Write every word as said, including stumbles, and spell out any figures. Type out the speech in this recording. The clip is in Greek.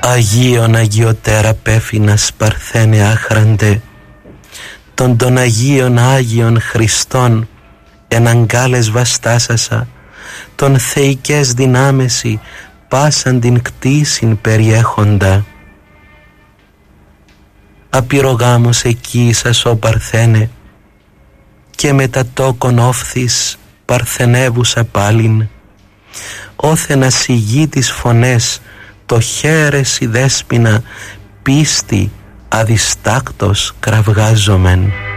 Αγίον Αγιωτέρα Πέφινας Παρθένε άχραντε, των των Αγίων Άγιων Χριστών εναγκάλες βαστάσασα, των θεϊκές δυνάμεση πάσαν την κτήσιν περιέχοντα. Απειρογάμος εκεί σας ο Παρθένε, και με τα τόκον όφθης παρθενεύουσα πάλιν, όθεν ασυγεί τις φωνές το χέρες η δέσποινα πίστη αδιστάκτος κραυγάζομεν.